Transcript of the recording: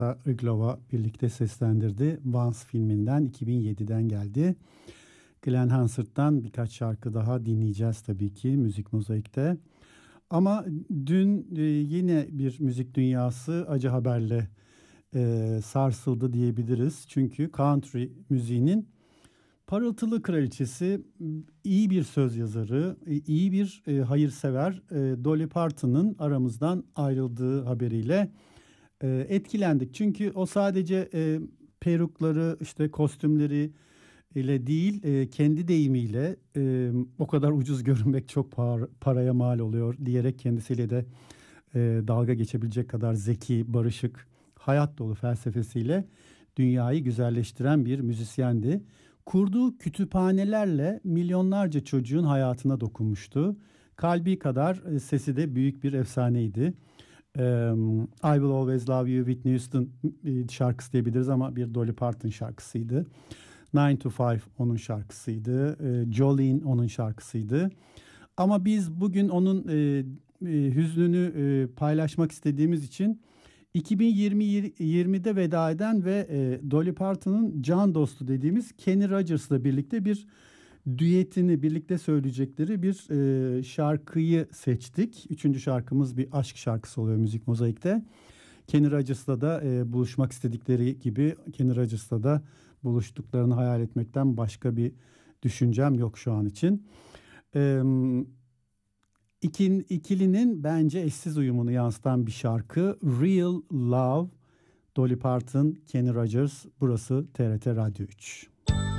Riglova birlikte seslendirdi. Once filminden 2007'den geldi. Glenn Hansard'dan birkaç şarkı daha dinleyeceğiz tabii ki Müzik Mozaik'te. Ama dün yine bir müzik dünyası acı haberle sarsıldı diyebiliriz. Çünkü country müziğinin parıltılı kraliçesi, iyi bir söz yazarı, iyi bir hayırsever Dolly Parton'ın aramızdan ayrıldığı haberiyle etkilendik. Çünkü o sadece perukları, işte kostümleri ile değil, kendi deyimiyle o kadar ucuz görünmek çok paraya mal oluyor diyerek kendisiyle de dalga geçebilecek kadar zeki, barışık, hayat dolu felsefesiyle dünyayı güzelleştiren bir müzisyendi. Kurduğu kütüphanelerle milyonlarca çocuğun hayatına dokunmuştu. Kalbi kadar sesi de büyük bir efsaneydi. I Will Always Love You Whitney Houston şarkısı diyebiliriz ama bir Dolly Parton şarkısıydı. 9 to 5 onun şarkısıydı. Jolene onun şarkısıydı. Ama biz bugün onun hüznünü paylaşmak istediğimiz için 2020'de veda eden ve Dolly Parton'un can dostu dediğimiz Kenny Rogers'la birlikte bir düetini birlikte söyleyecekleri bir şarkıyı seçtik. Üçüncü şarkımız bir aşk şarkısı oluyor Müzik Mozaik'te. Kenny Rogers'la da buluşmak istedikleri gibi Kenny Rogers'la da buluştuklarını hayal etmekten başka bir düşüncem yok şu an için. İkilinin bence eşsiz uyumunu yansıtan bir şarkı Real Love, Dolly Parton, Kenny Rogers. Burası TRT Radyo 3.